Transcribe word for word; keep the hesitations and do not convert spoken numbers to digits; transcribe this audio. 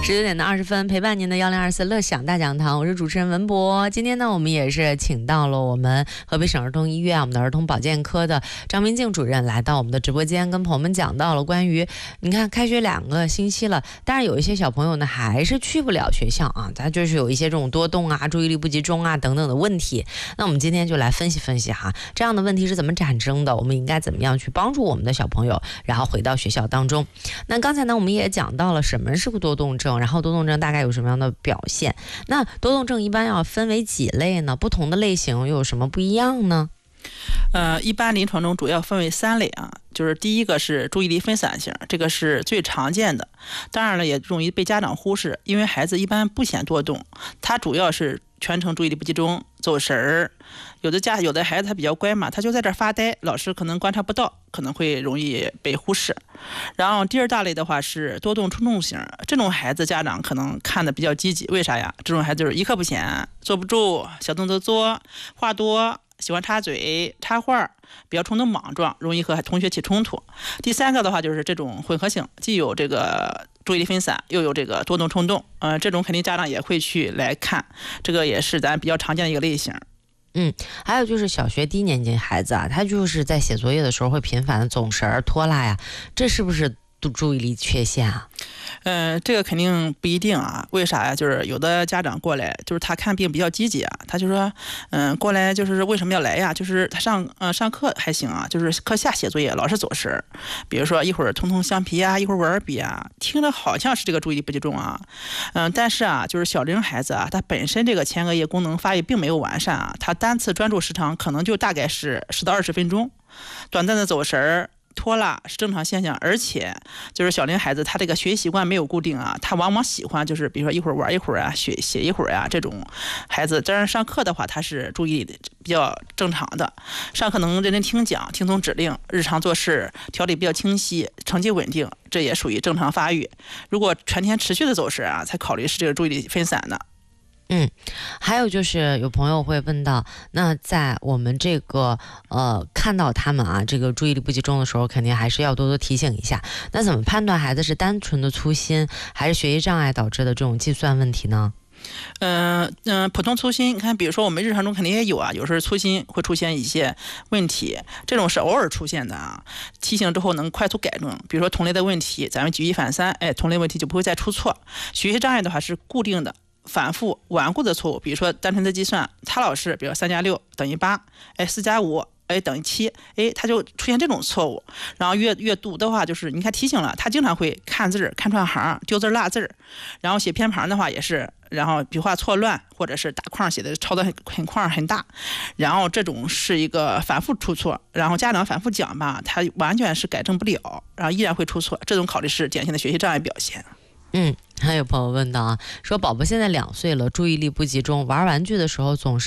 十九点的二十分，陪伴您的幺零二四乐享大讲堂，我是主持人文博。今天呢，我们也是请到了我们河北省儿童医院我们的儿童保健科的张明静主任来到我们的直播间，跟朋友们讲到了关于你看开学两个星期了，但是有一些小朋友呢还是去不了学校啊，他就是有一些这种多动啊、注意力不集中啊等等的问题。那我们今天就来分析分析哈，这样的问题是怎么产生的，我们应该怎么样去帮助我们的小朋友，然后回到学校当中。那刚才呢，我们也讲到了什么是多动症，然后多动症大概有什么样的表现。那多动症一般要分为几类呢？不同的类型又有什么不一样呢？ 呃，一般临床中主要分为三类啊，就是第一个是注意力分散型，这个是最常见的，当然了也容易被家长忽视，因为孩子一般不显多动，他主要是全程注意力不集中、走神儿。有的家有的孩子他比较乖嘛，他就在这发呆，老师可能观察不到，可能会容易被忽视。然后第二大类的话是多动冲动型，这种孩子家长可能看的比较积极，为啥呀？这种孩子就是一刻不闲，坐不住，小动作多，话多，喜欢插嘴插话，比较冲动莽撞，容易和同学起冲突。第三个的话就是这种混合性，既有这个注意力分散，又有这个多动冲动，呃，这种肯定家长也会去来看，这个也是咱比较常见的一个类型。 嗯，还有就是小学低年级孩子啊，他就是在写作业的时候会频繁的走神儿、拖拉呀，这是不是注意力缺陷啊？ 嗯，这个肯定不一定啊。为啥呀？就是有的家长过来，就是他看病比较积极啊，他就说，嗯，过来就是为什么要来呀？就是他上呃上课还行啊，就是课下写作业老是走神，比如说一会儿通通橡皮啊，一会儿玩笔啊，听着好像是这个注意力不集中啊。嗯，但是啊，就是小龄孩子啊，他本身这个前额叶功能发育并没有完善啊，他单次专注时长可能就大概是十到二十分钟，短暂的走神儿。拖拉是正常现象，而且就是小龄孩子他这个学习习惯没有固定啊，他往往喜欢就是比如说一会儿玩一会儿啊，写写一会儿啊，这种孩子当然上课的话他是注意力比较正常的，上课能认真听讲，听从指令，日常做事条理比较清晰，成绩稳定，这也属于正常发育。如果全天持续的走神啊，才考虑是这个注意力分散的。 嗯，还有就是有朋友会问到，那在我们这个呃看到他们啊这个注意力不集中的时候，肯定还是要多多提醒一下。那怎么判断孩子是单纯的粗心，还是学习障碍导致的这种计算问题呢？ 嗯、呃、嗯、呃，普通粗心，你看，比如说我们日常中肯定也有啊，有时候粗心会出现一些问题，这种是偶尔出现的啊，提醒之后能快速改正。比如说同类的问题，咱们举一反三，哎，同类问题就不会再出错。学习障碍的话是固定的。反复顽固的错误，比如说单纯的计算，他老师比如三加六等于八，哎，四加五哎等于七，哎，他就出现这种错误。然后阅阅读的话，就是你看提醒了，他经常会看字看串行，丢字落字，然后写偏旁的话也是，然后笔画错乱，或者是大框写的抄的很很框很大，然后这种是一个反复出错，然后家长反复讲吧，他完全是改正不了，然后依然会出错，这种考虑是典型的学习障碍表现。 嗯，还有朋友问到啊，说宝宝现在两岁了，注意力不集中，玩玩具的时候总是